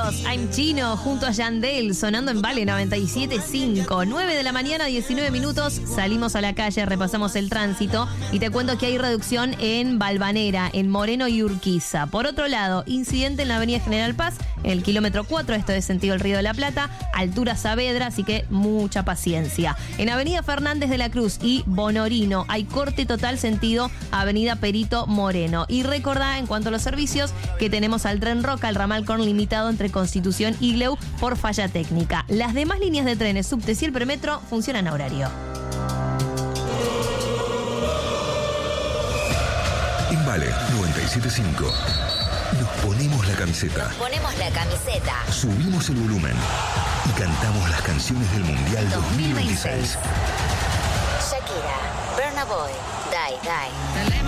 minutos. I'm Chino junto a Yandel sonando en Vale 97.5. 9 de la mañana, 19 minutos. Salimos a la calle, repasamos el tránsito y te cuento que hay reducción en Valvanera, en Moreno y Urquiza. Por otro lado, incidente en la avenida General Paz, en el kilómetro 4, esto es sentido el Río de la Plata, altura Saavedra, así que mucha paciencia. En avenida Fernández de la Cruz y Bonorino hay corte total sentido avenida Perito Moreno. Y recordá, en cuanto a los servicios, que tenemos al Tren Roca, el ramal con limitado entre Constitución y Gleu por falla técnica. Las demás líneas de trenes, subtes y el premetro funcionan a horario. En Vale 97.5 nos ponemos la camiseta. Subimos el volumen y cantamos las canciones del Mundial 2026. Shakira, Burna Boy, Die Die.